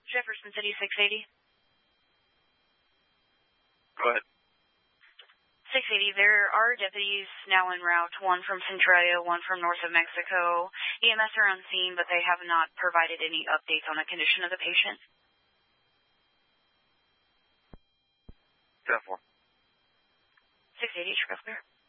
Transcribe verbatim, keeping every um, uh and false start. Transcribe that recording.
Jefferson City, six eighty. Go ahead. six eighty, there are deputies now en route, one from Centralia, one from north of Mexico. E M S are on scene, but they have not provided any updates on the condition of the patient. ten four. six eighty, Chicago Clear.